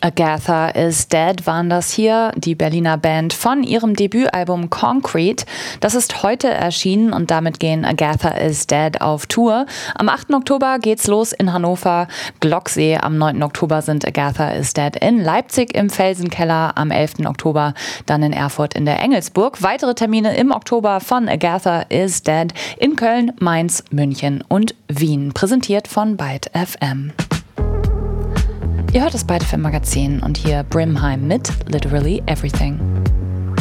Agatha is Dead waren das hier, die Berliner Band von ihrem Debütalbum Concrete. Das ist heute erschienen und damit gehen Agatha is Dead auf Tour. Am 8. Oktober geht's los in Hannover, Glocksee. Am 9. Oktober sind Agatha is Dead in Leipzig im Felsenkeller. Am 11. Oktober dann in Erfurt in der Engelsburg. Weitere Termine im Oktober von Agatha is Dead in Köln, Mainz, München und Wien. Präsentiert von Byte FM. Ihr hört das Byte FM Magazin und hier Brimheim mit Literally Everything.